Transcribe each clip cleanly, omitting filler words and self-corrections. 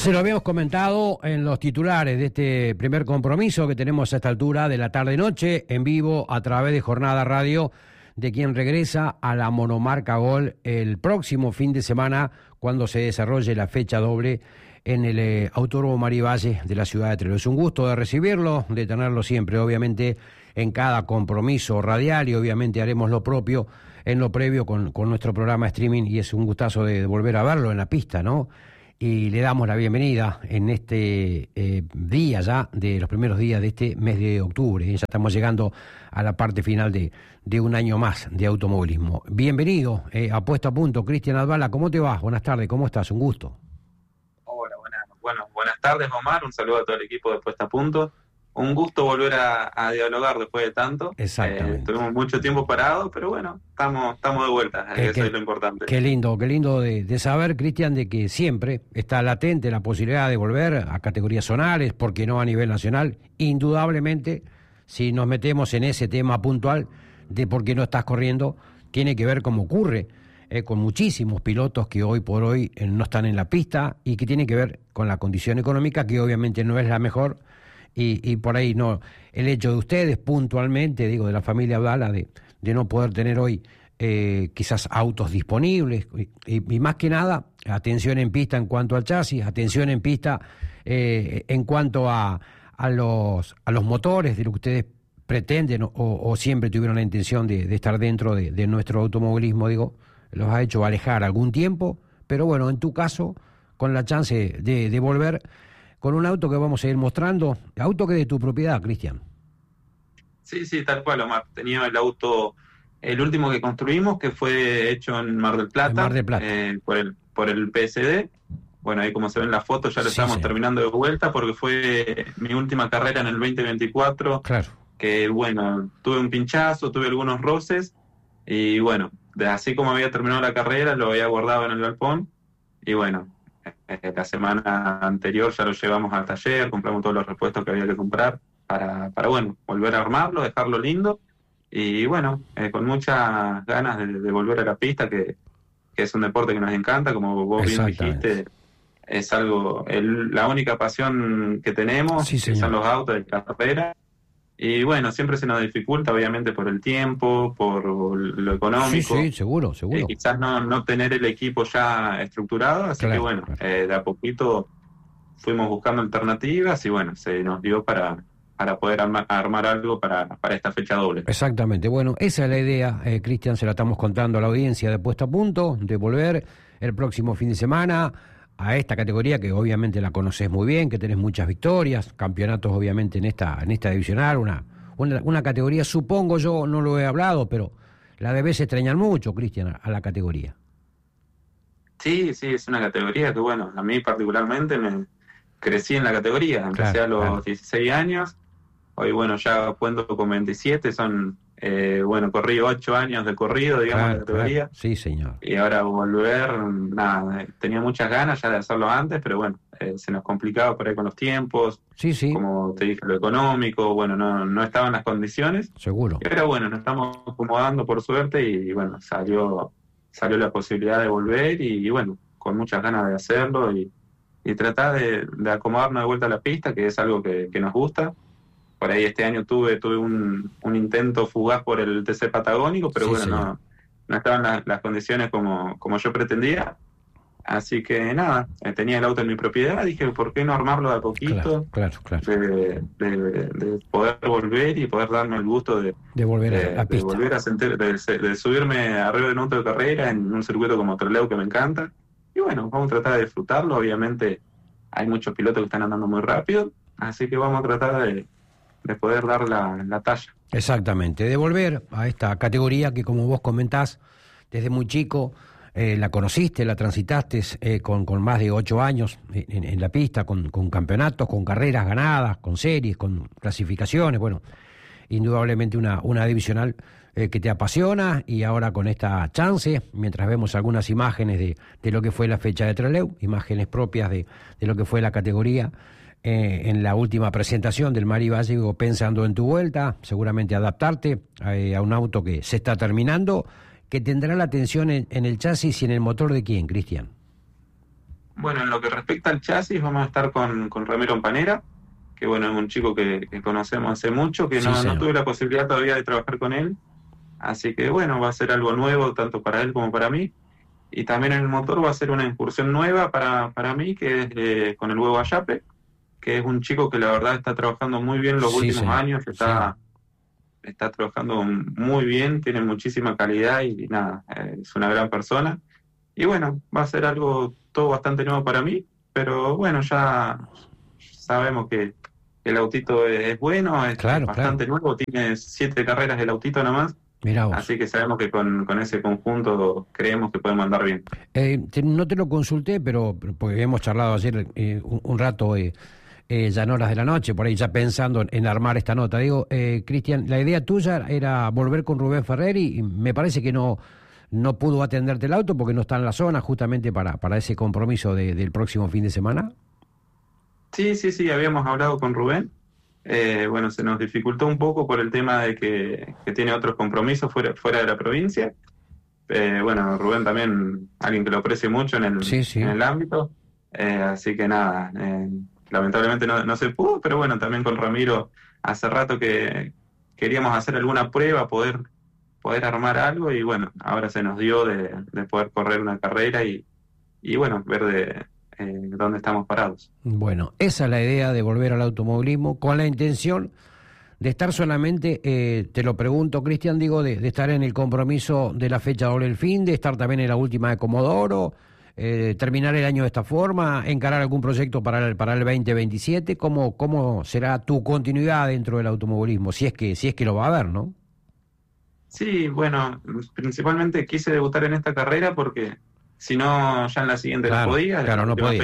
Se lo habíamos comentado en los titulares de este primer compromiso que tenemos a esta altura de la tarde-noche, en vivo a través de Jornada Radio, de quien regresa a la monomarca Gol el próximo fin de semana, cuando se desarrolle la fecha doble en el Autódromo María Valle de la ciudad de Trelew. Es un gusto de recibirlo, de tenerlo siempre, obviamente, en cada compromiso radial, y obviamente haremos lo propio en lo previo con nuestro programa streaming, y es un gustazo de volver a verlo en la pista, ¿no? Y le damos la bienvenida en este día ya, de los primeros días de este mes de octubre. Ya estamos llegando a la parte final de un año más de automovilismo. Bienvenido a Puesto a Punto, Cristian Advala. ¿Cómo te va? Buenas tardes, ¿cómo estás? Un gusto. Hola, buenas tardes, Omar. Un saludo a todo el equipo de Puesta a Punto. Un gusto volver a dialogar después de tanto. Exactamente. Tuvimos mucho tiempo parado, pero bueno, estamos de vuelta. Eso es lo importante. Qué lindo de saber, Cristian, de que siempre está latente la posibilidad de volver a categorías zonales, porque no a nivel nacional. Indudablemente, si nos metemos en ese tema puntual de por qué no estás corriendo, tiene que ver como ocurre con muchísimos pilotos que hoy por hoy no están en la pista, y que tiene que ver con la condición económica, que obviamente no es la mejor. Y por ahí no, el hecho de ustedes puntualmente, digo, de la familia Abdala, de no poder tener hoy quizás autos disponibles, y más que nada, atención en pista en cuanto al chasis, atención en pista en cuanto a los motores, de lo que ustedes pretenden o siempre tuvieron la intención de estar dentro de nuestro automovilismo, digo, los ha hecho alejar algún tiempo, pero bueno, en tu caso, con la chance de volver con un auto que vamos a ir mostrando, auto que es de tu propiedad, Cristian. Sí, tal cual, Omar. Tenía el auto, el último que construimos, que fue hecho en Mar del Plata, por el PSD. Bueno, ahí como se ven las fotos, ya lo estamos terminando de vuelta, porque fue mi última carrera en el 2024. Claro. Que bueno, tuve un pinchazo, tuve algunos roces, y bueno, así como había terminado la carrera, lo había guardado en el galpón, y bueno, la semana anterior ya lo llevamos al taller, compramos todos los repuestos que había que comprar para bueno, volver a armarlo, dejarlo lindo, y bueno, con muchas ganas de volver a la pista, que es un deporte que nos encanta, como vos bien dijiste, es algo, la única pasión que tenemos, que son los autos de carrera. Y bueno, siempre se nos dificulta, obviamente, por el tiempo, por lo económico. Sí, seguro. Quizás no tener el equipo ya estructurado, así que bueno, de a poquito fuimos buscando alternativas, y bueno, se nos dio para poder armar algo para esta fecha doble. Exactamente, bueno, esa es la idea, Cristian, se la estamos contando a la audiencia de Puesto a Punto, de volver el próximo fin de semana a esta categoría que obviamente la conoces muy bien, que tenés muchas victorias, campeonatos obviamente en esta divisional, una categoría, supongo yo, no lo he hablado, pero la debes extrañar mucho, Cristian, a la categoría. Sí, es una categoría que bueno, a mí particularmente me crecí en la categoría, empecé a los 16 años, hoy bueno, ya cuento con 27, son... corrí 8 años de corrido, digamos, de categoría. Sí, señor. Y ahora volver, nada, tenía muchas ganas ya de hacerlo antes, pero bueno, se nos complicaba por ahí con los tiempos. Sí. Como te dije, lo económico, bueno, no estaban las condiciones. Seguro. Pero bueno, nos estamos acomodando por suerte, y bueno, salió la posibilidad de volver, y bueno, con muchas ganas de hacerlo, y tratar de acomodarnos de vuelta a la pista, que es algo que nos gusta. Por ahí este año tuve un intento fugaz por el TC Patagónico, pero bueno, no estaban las condiciones como yo pretendía. Así que nada, tenía el auto en mi propiedad, dije, ¿por qué no armarlo de a poquito? Claro. De poder volver y poder darme el gusto de volver a la pista. De volver a sentir, de subirme arriba de un auto de carrera en un circuito como Trelew, que me encanta. Y bueno, vamos a tratar de disfrutarlo. Obviamente hay muchos pilotos que están andando muy rápido, así que vamos a tratar de poder dar la talla. Exactamente, de volver a esta categoría que, como vos comentás, desde muy chico la conociste, la transitaste con más de 8 años en la pista, con campeonatos, con carreras ganadas, con series, con clasificaciones, bueno, indudablemente una divisional que te apasiona, y ahora con esta chance, mientras vemos algunas imágenes de lo que fue la fecha de Trelew, imágenes propias de lo que fue la categoría, en la última presentación del María Valle, pensando en tu vuelta, seguramente adaptarte a un auto que se está terminando, que tendrá la atención en el chasis y en el motor de quién, Cristian. Bueno, en lo que respecta al chasis, vamos a estar con Ramiro Empanera, que bueno, es un chico que conocemos hace mucho, que no tuve la posibilidad todavía de trabajar con él. Así que bueno, va a ser algo nuevo tanto para él como para mí. Y también en el motor va a ser una incursión nueva para mí, que es con el Huevo Ayape, que es un chico que la verdad está trabajando muy bien los últimos años, está trabajando muy bien, tiene muchísima calidad y nada, es una gran persona. Y bueno, va a ser algo todo bastante nuevo para mí, pero bueno, ya sabemos que el autito es bueno, es bastante nuevo, tiene 7 carreras el autito nada más. Así que sabemos que con ese conjunto creemos que podemos andar bien. No te lo consulté, pero porque hemos charlado ayer un rato, ya en horas de la noche, por ahí ya pensando en armar esta nota. Digo, Cristian, la idea tuya era volver con Rubén Ferrer y me parece que no pudo atenderte el auto porque no está en la zona justamente para ese compromiso del próximo fin de semana. Sí, habíamos hablado con Rubén. Bueno, se nos dificultó un poco por el tema de que tiene otros compromisos fuera de la provincia. Bueno, Rubén también, alguien que lo aprecio mucho en el ámbito. Así que nada, lamentablemente no se pudo, pero bueno, también con Ramiro hace rato que queríamos hacer alguna prueba, poder armar algo y bueno, ahora se nos dio de poder correr una carrera y bueno, ver dónde estamos parados. Bueno, esa es la idea de volver al automovilismo con la intención de estar solamente, te lo pregunto, Cristian, digo, de estar en el compromiso de la fecha doble el fin, de estar también en la última de Comodoro, terminar el año de esta forma, encarar algún proyecto para el 2027. ¿Cómo será tu continuidad dentro del automovilismo? Si es que lo va a haber, ¿no? Sí, bueno, principalmente quise debutar en esta carrera porque si no, ya en la siguiente no podía. Claro, no podía.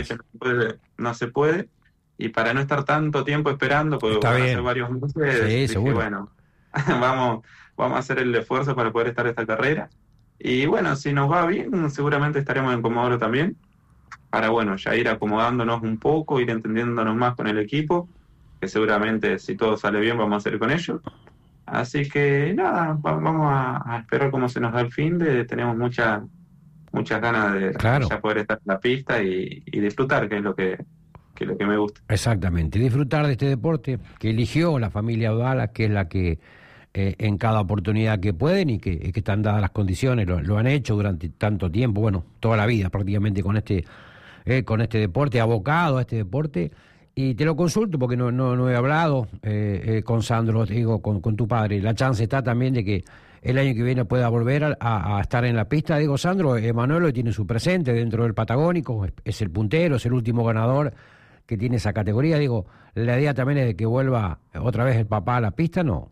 No se puede. Y para no estar tanto tiempo esperando, porque van a ser varios meses, dije, seguro. Bueno, vamos a hacer el esfuerzo para poder estar esta carrera. Y bueno, si nos va bien, seguramente estaremos en Comodoro también, para bueno, ya ir acomodándonos un poco, ir entendiéndonos más con el equipo, que seguramente si todo sale bien vamos a hacer con ellos. Así que nada, vamos a esperar cómo se nos da el fin de, tenemos muchas ganas de ya poder estar en la pista y disfrutar, que es lo que me gusta. Exactamente, disfrutar de este deporte que eligió la familia Odala, que es la que en cada oportunidad que pueden y que están dadas las condiciones, lo han hecho durante tanto tiempo, bueno, toda la vida prácticamente con este deporte, abocado a este deporte. Y te lo consulto porque no he hablado con Sandro, digo, con tu padre. La chance está también de que el año que viene pueda volver a estar en la pista. Digo, Sandro, Emanuelo tiene su presente dentro del Patagónico, es el puntero, es el último ganador que tiene esa categoría. Digo, la idea también es de que vuelva otra vez el papá a la pista, ¿no?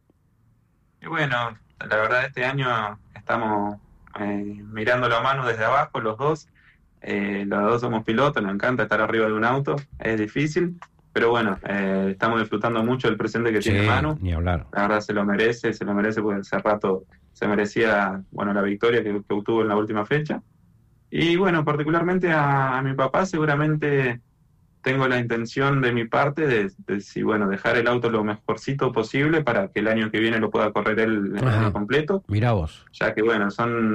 Y bueno, la verdad este año estamos mirándolo a mano desde abajo, los dos. Los dos somos pilotos, nos encanta estar arriba de un auto, es difícil, pero bueno, estamos disfrutando mucho del presente que tiene Manu. Ni hablar. La verdad se lo merece porque hace rato se merecía, bueno, la victoria que obtuvo en la última fecha. Y bueno, particularmente a mi papá seguramente tengo la intención de mi parte de dejar el auto lo mejorcito posible para que el año que viene lo pueda correr él en año completo. Mirá vos. Ya que bueno,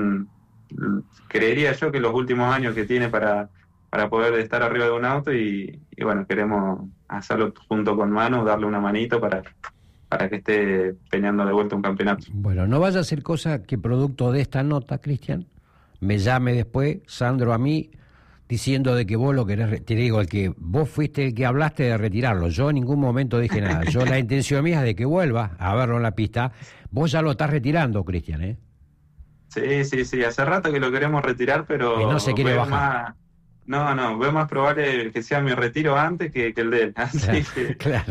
creería yo que los últimos años que tiene para poder estar arriba de un auto y bueno, queremos hacerlo junto con Manu, darle una manito para que esté peleando de vuelta un campeonato. Bueno, no vaya a ser cosa que producto de esta nota, Cristian, me llame después Sandro a mí diciendo de que vos lo querés, te digo, vos fuiste el que hablaste de retirarlo. Yo en ningún momento dije nada. Yo la intención mía es de que vuelva a verlo en la pista. Vos ya lo estás retirando, Cristian, ¿eh? Sí, hace rato que lo queremos retirar, pero y no se quiere bajar. Veo más probable que sea mi retiro antes que el de él. Así que claro.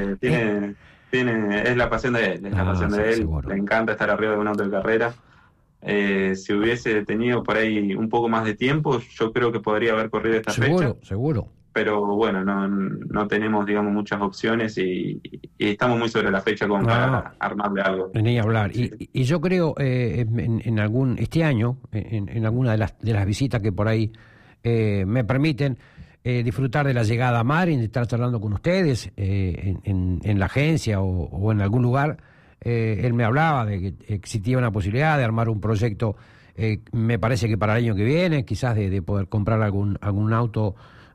Es la pasión de él, seguro. Le encanta estar arriba de un auto de carrera. Si hubiese tenido por ahí un poco más de tiempo, yo creo que podría haber corrido esta fecha. Seguro. Pero bueno, no tenemos, digamos, muchas opciones y estamos muy sobre la fecha como para armarle algo. Ni hablar. Sí. Y yo creo, este año, en alguna de las visitas que por ahí me permiten disfrutar de la llegada a Marin, de estar charlando con ustedes en la agencia o en algún lugar, él me hablaba de que existía una posibilidad de armar un proyecto me parece que para el año que viene, quizás de poder comprar algún auto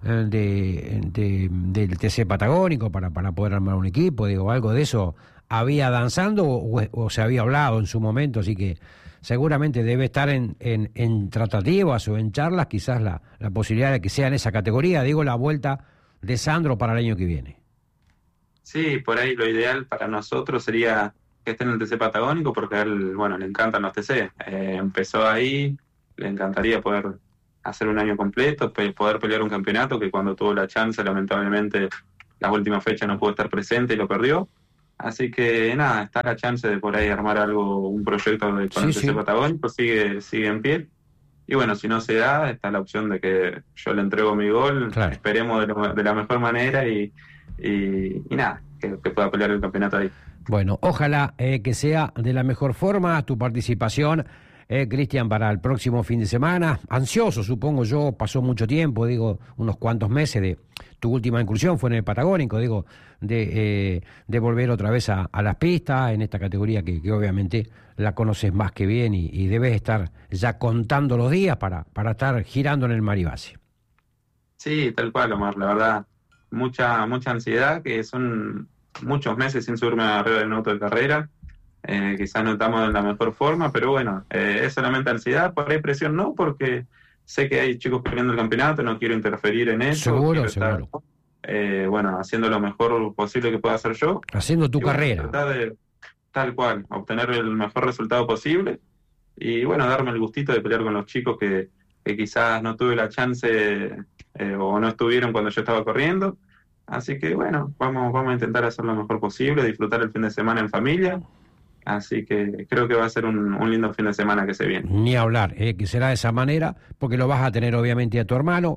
del TC Patagónico para poder armar un equipo, digo, algo de eso había danzando o se había hablado en su momento, así que seguramente debe estar en tratativas o en charlas quizás la posibilidad de que sea en esa categoría, digo, la vuelta de Sandro para el año que viene. Sí, por ahí lo ideal para nosotros sería que esté en el TC Patagónico, porque a él, bueno, le encantan los TC. Empezó ahí, le encantaría poder hacer un año completo, poder pelear un campeonato, que cuando tuvo la chance, lamentablemente, las últimas fechas no pudo estar presente y lo perdió. Así que nada, está la chance de por ahí armar algo, un proyecto con el TC Patagónico, sigue en pie. Y bueno, si no se da, está la opción de que yo le entrego mi gol, claro. Esperemos de la mejor manera y nada, que pueda pelear el campeonato ahí. Bueno, ojalá que sea de la mejor forma tu participación, Cristian, para el próximo fin de semana. Ansioso, supongo yo, pasó mucho tiempo, digo, unos cuantos meses de tu última incursión fue en el Patagónico, digo, de volver otra vez a las pistas, en esta categoría que obviamente la conoces más que bien y debes estar ya contando los días para estar girando en el Maribase. Sí, tal cual, Omar, la verdad, mucha ansiedad, que son muchos meses sin subirme arriba de un auto de carrera. Quizás no estamos en la mejor forma, pero bueno, es solamente ansiedad, por ahí presión no, porque sé que hay chicos peleando el campeonato, no quiero interferir en eso. Seguro. Bueno, haciendo lo mejor posible que pueda hacer yo. Haciendo tu carrera. Tratar de, tal cual, obtener el mejor resultado posible y bueno, darme el gustito de pelear con los chicos que quizás no tuve la chance o no estuvieron cuando yo estaba corriendo. Así que bueno, vamos a intentar hacer lo mejor posible, disfrutar el fin de semana en familia. Así que creo que va a ser un lindo fin de semana que se viene. Ni hablar, que será de esa manera, porque lo vas a tener obviamente a tu hermano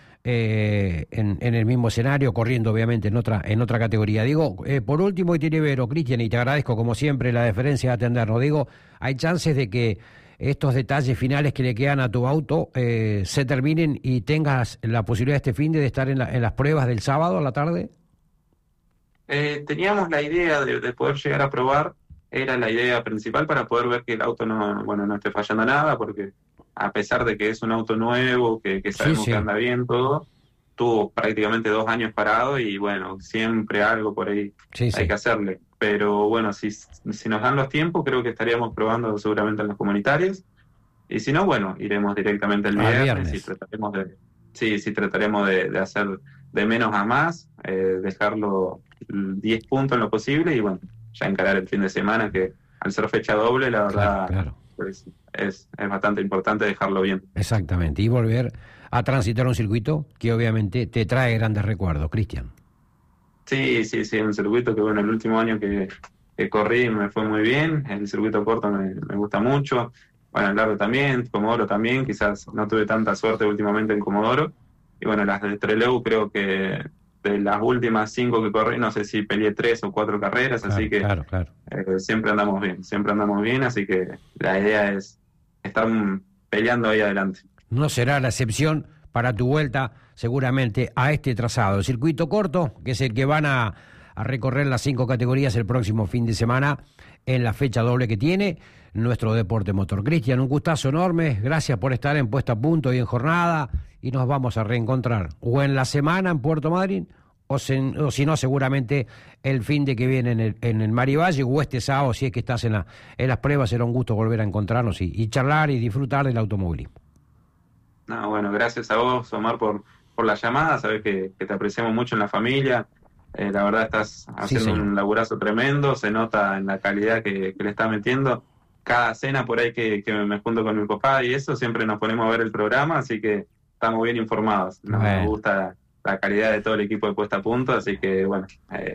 en el mismo escenario, corriendo obviamente en otra categoría. Digo, por último, y tiene Vero, Cristian, y te agradezco como siempre la deferencia de atendernos. Digo, ¿hay chances de que estos detalles finales que le quedan a tu auto se terminen y tengas la posibilidad este fin de estar en las pruebas del sábado a la tarde? Teníamos la idea de poder llegar a probar. Era la idea principal para poder ver que el auto no esté fallando nada, porque a pesar de que es un auto nuevo, que sabemos que anda bien todo, tuvo prácticamente 2 años parado y bueno, siempre algo por ahí hay que hacerle. Pero bueno, si nos dan los tiempos, creo que estaríamos probando seguramente en las comunitarias. Y si no, bueno, iremos directamente el viernes. Y trataremos de hacer de menos a más, dejarlo 10 puntos en lo posible y bueno, ya encarar el fin de semana, que al ser fecha doble, la verdad, claro. Pues es bastante importante dejarlo bien. Exactamente, y volver a transitar un circuito que obviamente te trae grandes recuerdos, Cristian. Sí, un circuito que bueno, el último año que corrí me fue muy bien, el circuito corto me gusta mucho, bueno, el largo también, Comodoro también, quizás no tuve tanta suerte últimamente en Comodoro, y bueno, las de Trelew creo que de las últimas 5 que corrí, no sé si peleé 3 o 4 carreras, claro, así que claro. Siempre andamos bien, así que la idea es estar peleando ahí adelante. No será la excepción para tu vuelta seguramente a este trazado, el circuito corto, que es el que van a recorrer las 5 categorías el próximo fin de semana en la fecha doble que tiene nuestro deporte motor. Cristian, un gustazo enorme, gracias por estar en Puesta a Punto y en jornada, y nos vamos a reencontrar o en la semana en Puerto Madryn o si no, seguramente el fin de que viene en el Marivalle o este sábado, si es que estás en las pruebas. Será un gusto volver a encontrarnos y charlar y disfrutar del automovilismo. No, bueno, gracias a vos, Omar, por la llamada. Sabés que te apreciamos mucho en la familia. La verdad estás haciendo un laburazo tremendo, se nota en la calidad que le estás metiendo. Cada cena por ahí que me junto con mi papá y eso, siempre nos ponemos a ver el programa, así que estamos bien informados. Nos gusta la calidad de todo el equipo de Puesta a Punto, así que bueno,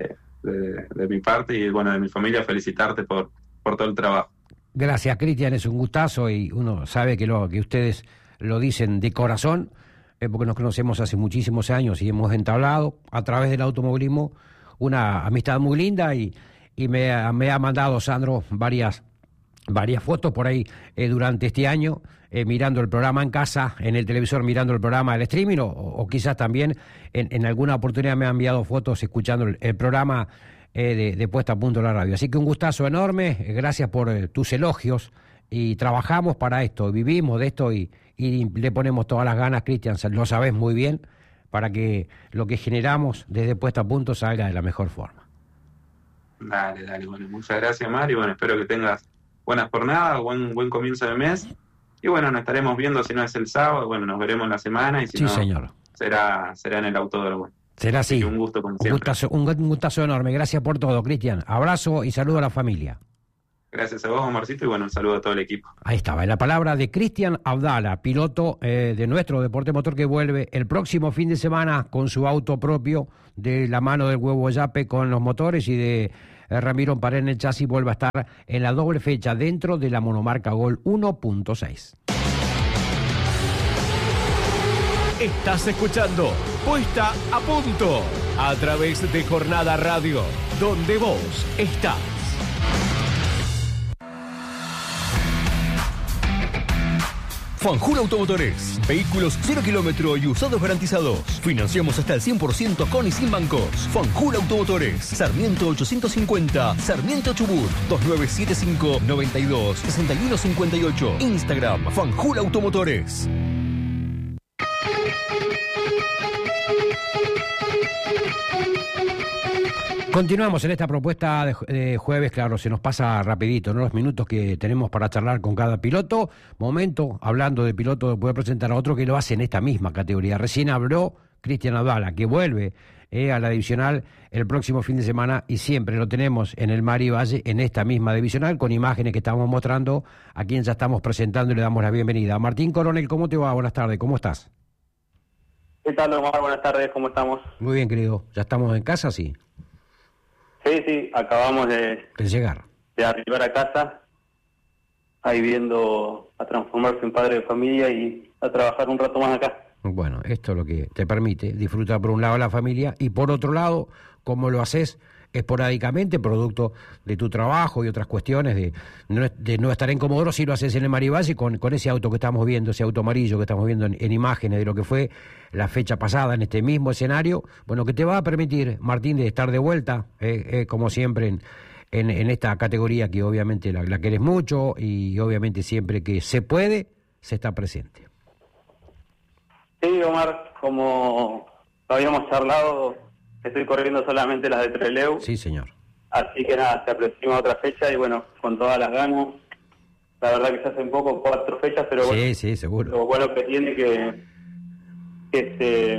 de mi parte y bueno, de mi familia, felicitarte por todo el trabajo. Gracias, Cristian, es un gustazo y uno sabe que ustedes lo dicen de corazón, porque nos conocemos hace muchísimos años y hemos entablado a través del automovilismo una amistad muy linda y me ha mandado Sandro varias fotos por ahí durante este año, mirando el programa en casa, en el televisor, mirando el programa del streaming, o quizás también en alguna oportunidad me ha enviado fotos escuchando el programa de Puesta a Punto de la radio. Así que un gustazo enorme, gracias por tus elogios y trabajamos para esto, vivimos de esto y le ponemos todas las ganas, Cristian, lo sabés muy bien, para que lo que generamos desde Puesta a Punto salga de la mejor forma. Dale, bueno, muchas gracias, Mario, bueno, espero que tengas buenas jornadas, buen comienzo de mes, y bueno, nos estaremos viendo, si no es el sábado, bueno, nos veremos la semana, y si sí, no, señor. Será en el autódromo. Será así. Un gusto, como siempre. Un gustazo enorme, gracias por todo, Cristian, abrazo y saludo a la familia. Gracias a vos, Omarcito, y bueno, un saludo a todo el equipo. Ahí estaba, la palabra de Cristian Abdala, piloto de nuestro deporte motor, que vuelve el próximo fin de semana con su auto propio, de la mano del Huevo Yape con los motores y de Ramiro Paré en el chasis. Vuelve a estar en la doble fecha dentro de la monomarca Gol 1.6. Estás escuchando Puesta a Punto a través de Jornada Radio, donde vos estás. Fanjul Automotores. Vehículos 0 kilómetro y usados garantizados. Financiamos hasta el 100% con y sin bancos. Fanjul Automotores. Sarmiento 850. Sarmiento Chubut. 2975-92-6158. Instagram. Fanjul Automotores. Continuamos en esta propuesta de jueves, claro, se nos pasa rapidito, ¿no? Los minutos que tenemos para charlar con cada piloto. Momento, hablando de piloto, voy a presentar a otro que lo hace en esta misma categoría. Recién habló Cristian Abdala, que vuelve a la divisional el próximo fin de semana, y siempre lo tenemos en el Mar y Valle, en esta misma divisional, con imágenes que estamos mostrando, a quien ya estamos presentando y le damos la bienvenida. Martín Coronel, ¿cómo te va? Buenas tardes, ¿cómo estás? ¿Qué tal, Omar? Buenas tardes, ¿cómo estamos? Muy bien, querido. ¿Ya estamos en casa, sí? Sí, acabamos de llegar. De arribar a casa, ahí viendo a transformarse en padre de familia y a trabajar un rato más acá. Bueno, esto es lo que te permite disfrutar por un lado la familia y por otro lado, como lo haces esporádicamente, producto de tu trabajo y otras cuestiones de no estar en Comodoro, si lo haces en el Mar y Valle con ese auto que estamos viendo, ese auto amarillo que estamos viendo en imágenes de lo que fue la fecha pasada en este mismo escenario, bueno, que te va a permitir, Martín, de estar de vuelta, como siempre, en esta categoría que obviamente la querés mucho y obviamente siempre que se puede, se está presente. Sí, Omar, como habíamos charlado, estoy corriendo solamente las de Trelew. Sí, señor. Así que nada, se aproxima otra fecha y bueno, con todas las ganas. La verdad que se hacen poco, 4 fechas, pero bueno. Sí, seguro. Lo bueno que tiene que se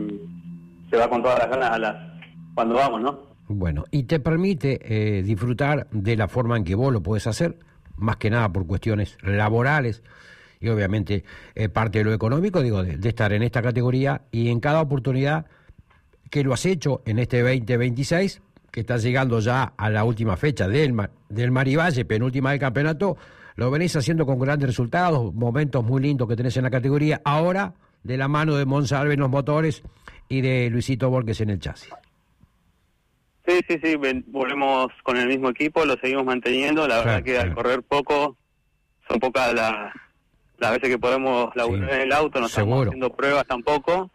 va con todas las ganas cuando vamos, ¿no? Bueno, y te permite disfrutar de la forma en que vos lo podés hacer, más que nada por cuestiones laborales y obviamente parte de lo económico, digo, de estar en esta categoría y en cada oportunidad que lo has hecho en este 2026, que estás llegando ya a la última fecha del Mar y Valle, penúltima del campeonato, lo venís haciendo con grandes resultados, momentos muy lindos que tenés en la categoría, ahora de la mano de Monsalve en los motores y de Luisito Borges en el chasis. Sí, volvemos con el mismo equipo, lo seguimos manteniendo, la verdad que al correr poco, son pocas las veces que podemos laburar en el auto, no estamos haciendo pruebas tampoco.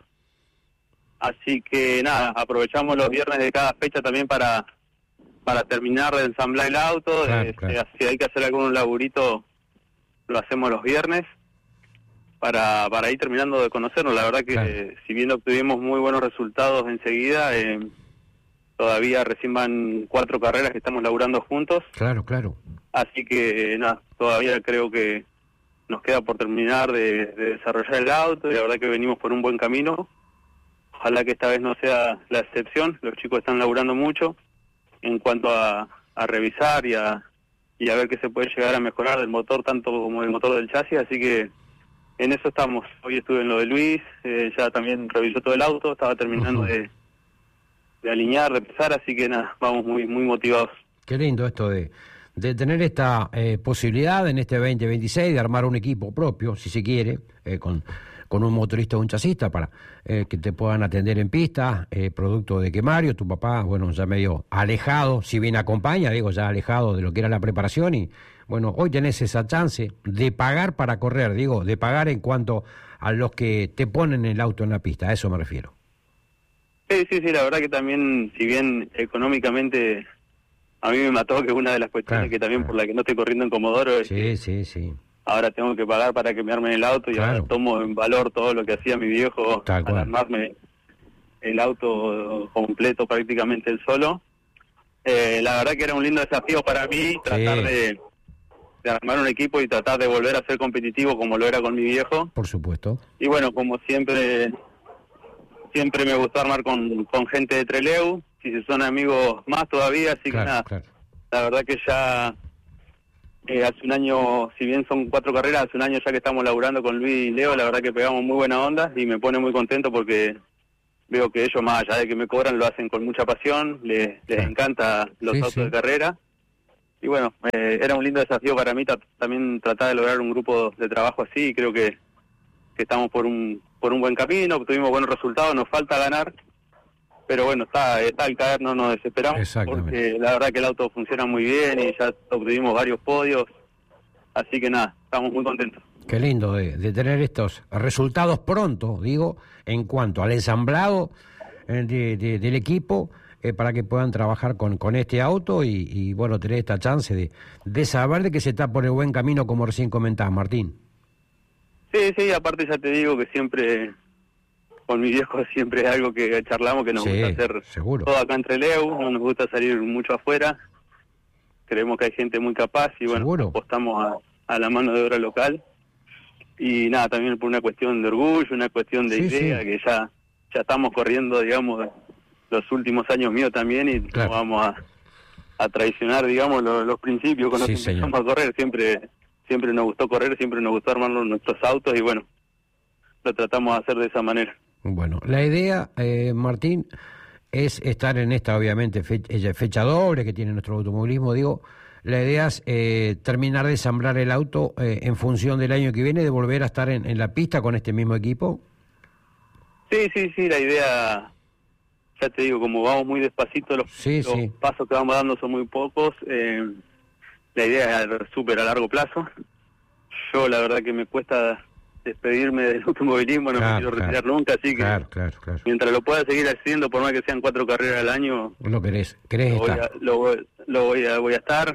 Así que nada, aprovechamos los viernes de cada fecha también para terminar de ensamblar el auto. Si hay que hacer algún laburito, lo hacemos los viernes para ir terminando de conocernos. La verdad que si bien obtuvimos muy buenos resultados enseguida, todavía recién van 4 carreras que estamos laburando juntos. Claro. Así que nada, todavía creo que nos queda por terminar de desarrollar el auto y la verdad que venimos por un buen camino. Ojalá que esta vez no sea la excepción. Los chicos están laburando mucho en cuanto a revisar y a ver qué se puede llegar a mejorar del motor, tanto como del motor del chasis. Así que en eso estamos. Hoy estuve en lo de Luis, ya también revisó todo el auto, estaba terminando de alinear, de pesar, así que nada, vamos muy motivados. Qué lindo esto de tener esta posibilidad en este 2026 de armar un equipo propio, si se quiere, con un motorista o un chasista para que te puedan atender en pista, producto de que Mario, tu papá, bueno, ya medio alejado, si bien acompaña, ya alejado de lo que era la preparación y, bueno, hoy tenés esa chance de pagar para correr, de pagar en cuanto a los que te ponen el auto en la pista, a eso me refiero. Sí, la verdad que también, si bien económicamente a mí me mató, que una de las cuestiones que también por la que no estoy corriendo en Comodoro es sí. Ahora tengo que pagar para que me armen el auto y ahora tomo en valor todo lo que hacía mi viejo al armarme el auto completo prácticamente él solo. La verdad que era un lindo desafío para mí tratar de armar un equipo y tratar de volver a ser competitivo como lo era con mi viejo. Por supuesto. Y bueno, como siempre me gustó armar con gente de Trelew, si son amigos más todavía, así que nada, la verdad que ya hace un año, si bien son 4 carreras, hace un año ya que estamos laburando con Luis y Leo, la verdad que pegamos muy buena onda y me pone muy contento porque veo que ellos, más allá de que me cobran, lo hacen con mucha pasión, les encanta los autos de carrera. Y bueno, era un lindo desafío para mí también tratar de lograr un grupo de trabajo así, y creo que estamos por un buen camino, tuvimos buenos resultados, nos falta ganar, pero bueno, está al caer, no nos desesperamos, porque la verdad que el auto funciona muy bien y ya obtuvimos varios podios, así que nada, estamos muy contentos. Qué lindo de tener estos resultados pronto, digo, en cuanto al ensamblado del equipo, para que puedan trabajar con este auto y bueno, tener esta chance de saber de que se está por el buen camino, como recién comentabas, Martín. Sí, aparte ya te digo que siempre, con mi viejo siempre es algo que charlamos, que nos gusta hacer todo acá en Trelew, no nos gusta salir mucho afuera, creemos que hay gente muy capaz y bueno, apostamos a la mano de obra local. Y nada, también por una cuestión de orgullo, una cuestión de idea, que ya estamos corriendo, digamos, los últimos años míos también y no vamos a traicionar, digamos, los principios con los que empezamos a correr. Siempre nos gustó correr, siempre nos gustó armar nuestros autos y bueno, lo tratamos de hacer de esa manera. Bueno, la idea, Martín, es estar en esta, obviamente, fecha doble que tiene nuestro automovilismo, digo. La idea es terminar de ensamblar el auto en función del año que viene, de volver a estar en la pista con este mismo equipo. Sí, la idea, ya te digo, como vamos muy despacito, los pasos que vamos dando son muy pocos, la idea es súper a largo plazo. Yo la verdad que me cuesta despedirme del automovilismo, no me quiero retirar nunca, así que mientras lo pueda seguir haciendo, por más que sean 4 carreras al año, querés estar. Voy a estar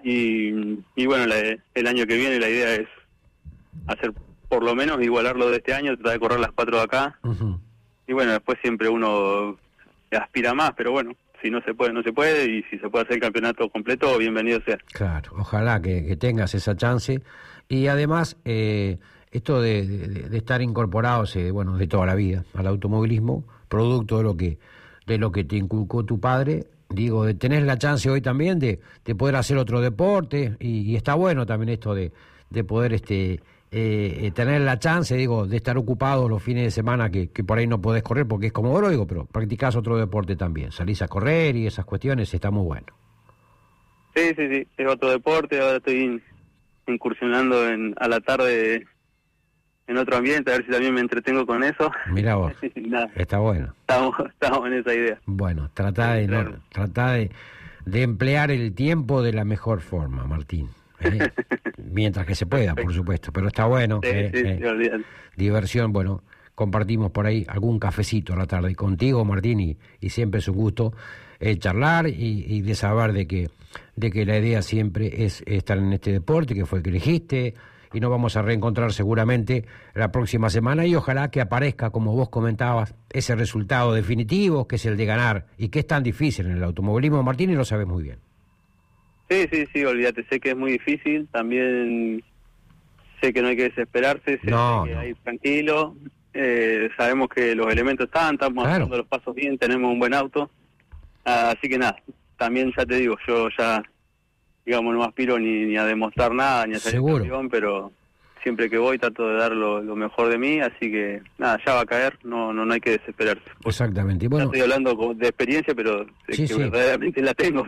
y bueno, el año que viene la idea es hacer por lo menos igualar lo de este año, tratar de correr las 4 de acá. Y bueno, después siempre uno aspira más, pero bueno, si no se puede, no se puede, y si se puede hacer el campeonato completo, bienvenido sea. Claro, ojalá que tengas esa chance. Y además, esto de estar incorporados, de toda la vida al automovilismo, producto de lo que te inculcó tu padre, digo, de tener la chance hoy también de poder hacer otro deporte, y está bueno también esto de poder tener la chance, digo, de estar ocupado los fines de semana que por ahí no podés correr porque es Comodoro, digo, pero practicás otro deporte también, salís a correr y esas cuestiones, está muy bueno. Sí, es otro deporte, ahora estoy incursionando a la tarde en otro ambiente, a ver si también me entretengo con eso. Mirá vos, está bueno. Estamos en esa idea. Bueno, tratá de emplear el tiempo de la mejor forma, Martín. Mientras que se pueda, por supuesto, pero está bueno. Diversión, bueno, compartimos por ahí algún cafecito a la tarde contigo, Martín, y siempre es un gusto charlar y de saber de que la idea siempre es estar en este deporte, que fue el que elegiste, y nos vamos a reencontrar seguramente la próxima semana, y ojalá que aparezca, como vos comentabas, ese resultado definitivo, que es el de ganar, y que es tan difícil en el automovilismo, Martín, y lo sabes muy bien. Sí, olvídate, sé que es muy difícil, también sé que no hay que desesperarse, sé que hay tranquilo, sabemos que los elementos estamos haciendo los pasos bien, tenemos un buen auto, así que nada, también ya te digo, yo ya, digamos, no aspiro ni a demostrar nada, ni a ser campeón, pero siempre que voy trato de dar lo mejor de mí, así que nada, ya va a caer, no hay que desesperarse. Exactamente. Bueno, estoy hablando de experiencia, pero verdaderamente la tengo,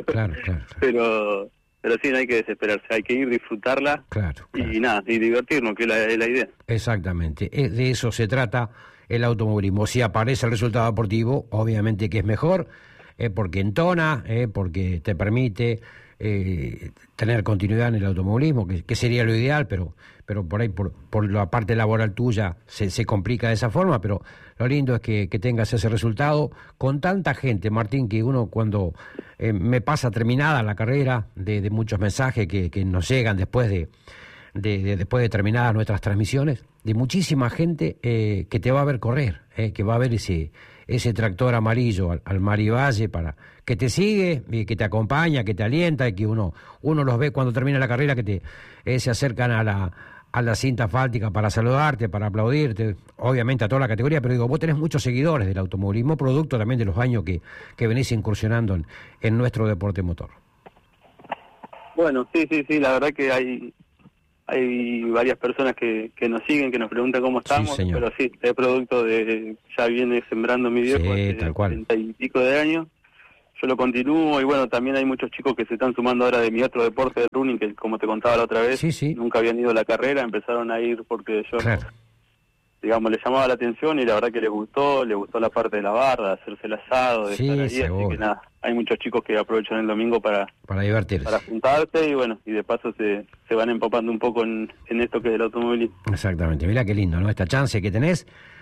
pero sí, no hay que desesperarse, hay que ir, disfrutarla y nada, y divertirnos, que es la idea. Exactamente, de eso se trata el automovilismo. Si aparece el resultado deportivo, obviamente que es mejor, porque entona, porque te permite tener continuidad en el automovilismo, que sería lo ideal, pero por ahí, por la parte laboral tuya, se complica de esa forma, pero lo lindo es que tengas ese resultado con tanta gente, Martín, que uno cuando me pasa terminada la carrera, de muchos mensajes que nos llegan después de terminadas nuestras transmisiones, de muchísima gente que te va a ver correr, que va a ver ese tractor amarillo al Marivalle, para que te sigue, que te acompaña, que te alienta, y que uno los ve cuando termina la carrera, que se acercan a la cinta asfáltica para saludarte, para aplaudirte, obviamente a toda la categoría, pero digo, vos tenés muchos seguidores del automovilismo, producto también de los años que venís incursionando en nuestro deporte motor. Bueno, sí, la verdad que hay varias personas que nos siguen, que nos preguntan cómo estamos, sí, pero sí, es producto de, ya viene sembrando mi viejo hace 30 y pico de años. Yo lo continúo, y bueno, también hay muchos chicos que se están sumando ahora de mi otro deporte de running, que como te contaba la otra vez, nunca habían ido a la carrera, empezaron a ir porque yo, digamos, les llamaba la atención, y la verdad que les gustó la parte de la barra, de hacerse el asado, de estar ahí, seguro. Así que nada, hay muchos chicos que aprovechan el domingo para divertirse, para juntarse, y bueno, y de paso se van empapando un poco en esto que es el automovilismo. Exactamente, mirá qué lindo, ¿no? Esta chance que tenés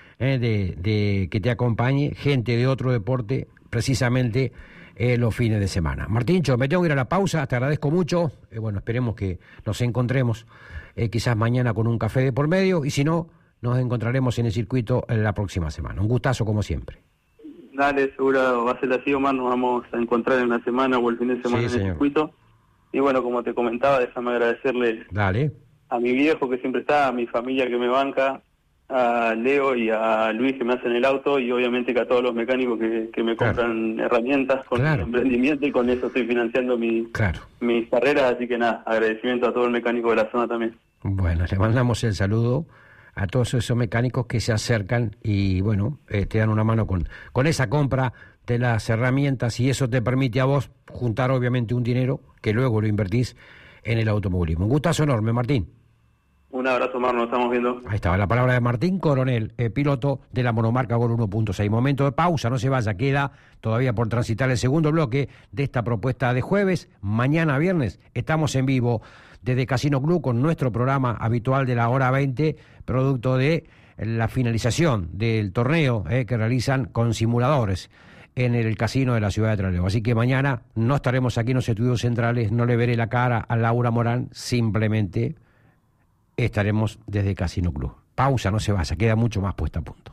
de que te acompañe gente de otro deporte, precisamente los fines de semana. Martíncho, me tengo que ir a la pausa, te agradezco mucho, bueno, esperemos que nos encontremos quizás mañana con un café de por medio, y si no, nos encontraremos en el circuito la próxima semana. Un gustazo como siempre. Dale, seguro va a ser así, Omar, nos vamos a encontrar en una semana o el fin de semana en el circuito. Y bueno, como te comentaba, déjame agradecerle a mi viejo que siempre está, a mi familia que me banca, a Leo y a Luis que me hacen el auto, y obviamente que a todos los mecánicos que me compran herramientas con mi emprendimiento, y con eso estoy financiando mis carreras, así que nada, agradecimiento a todo el mecánico de la zona también. Bueno, le mandamos el saludo a todos esos mecánicos que se acercan y bueno, te dan una mano con esa compra de las herramientas, y eso te permite a vos juntar obviamente un dinero que luego lo invertís en el automovilismo. Un gustazo enorme, Martín. Un abrazo, Mar, nos estamos viendo. Ahí estaba la palabra de Martín Coronel, piloto de la monomarca Gol 1.6. Momento de pausa, no se vaya, queda todavía por transitar el segundo bloque de esta propuesta de jueves. Mañana viernes estamos en vivo desde Casino Club con nuestro programa habitual de la hora 20, producto de la finalización del torneo que realizan con simuladores en el casino de la ciudad de Trelew. Así que mañana no estaremos aquí en los estudios centrales, no le veré la cara a Laura Morán, simplemente estaremos desde Casino Club. Pausa, no se vaya, queda mucho más puesta a punto.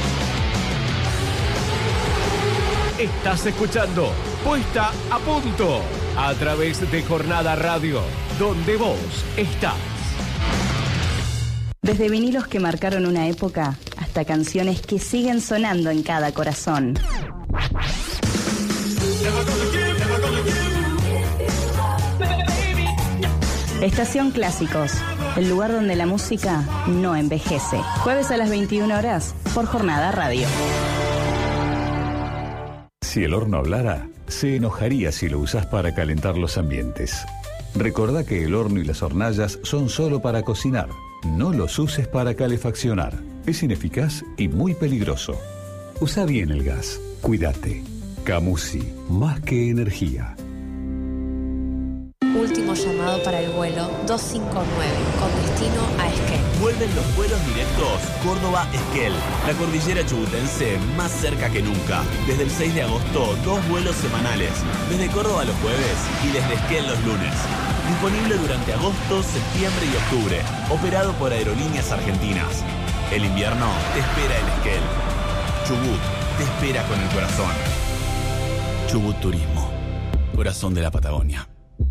Estás escuchando Puesta a Punto a través de Jornada Radio, donde vos estás. Desde vinilos que marcaron una época hasta canciones que siguen sonando en cada corazón. Estación Clásicos, el lugar donde la música no envejece. Jueves a las 21 horas por Jornada Radio. Si el horno hablara, se enojaría si lo usás para calentar los ambientes. Recordá que el horno y las hornallas son solo para cocinar. No los uses para calefaccionar. Es ineficaz y muy peligroso. Usa bien el gas. Cuídate. Camusi, más que energía. Último llamado para el vuelo 259 con destino a Esquel. Vuelven los vuelos directos Córdoba-Esquel. La cordillera chubutense más cerca que nunca. Desde el 6 de agosto, 2 vuelos semanales. Desde Córdoba los jueves y desde Esquel los lunes. Disponible durante agosto, septiembre y octubre. Operado por Aerolíneas Argentinas. El invierno te espera en Esquel. Chubut te espera con el corazón. Chubut Turismo. Corazón de la Patagonia.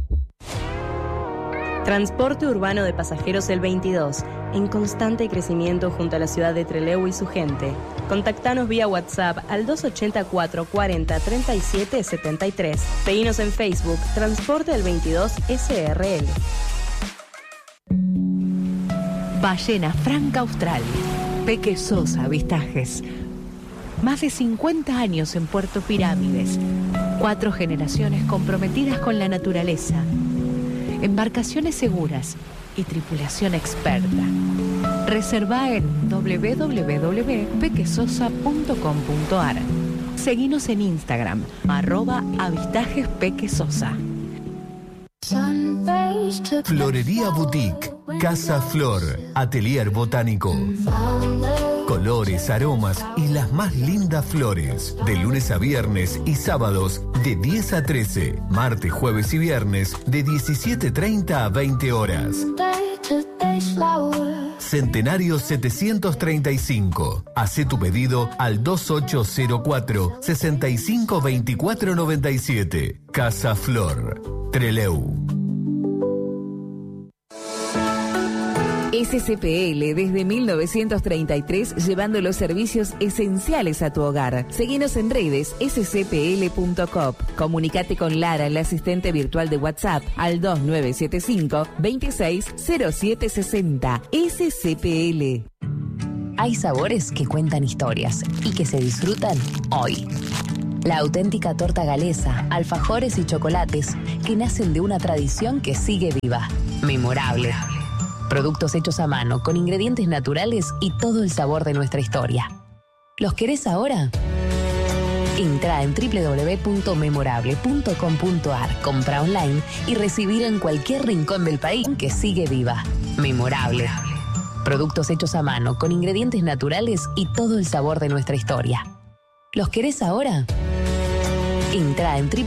Transporte urbano de pasajeros el 22, en constante crecimiento junto a la ciudad de Trelew y su gente. Contactanos vía WhatsApp al 284 40 37 73. Seguinos en Facebook, Transporte el 22 SRL. Ballena Franca Austral. Peque Sosa Avistajes. Más de 50 años en Puerto Pirámides. 4 generaciones comprometidas con la naturaleza. Embarcaciones seguras y tripulación experta. Reserva en www.pequesosa.com.ar. Seguinos en Instagram, @avistajespquesosa. Florería Boutique, Casa Flor, Atelier Botánico. Colores, aromas y las más lindas flores. De lunes a viernes y sábados de 10 a 13. Martes, jueves y viernes de 17:30 a 20 horas. Centenario 735. Hacé tu pedido al 2804-652497. Casa Flor, Trelew. SCPL desde 1933 llevando los servicios esenciales a tu hogar. Seguinos en redes scpl.coop. Comunicate con Lara, la asistente virtual de WhatsApp, al 2975-260760. SCPL. Hay sabores que cuentan historias y que se disfrutan hoy. La auténtica torta galesa, alfajores y chocolates que nacen de una tradición que sigue viva. Memorable. Productos hechos a mano, con ingredientes naturales y todo el sabor de nuestra historia. ¿Los querés ahora? Entra en www.memorable.com.ar, compra online y recibir en cualquier rincón del país que sigue viva. Memorable. Productos hechos a mano, con ingredientes naturales y todo el sabor de nuestra historia. ¿Los querés ahora? Entra en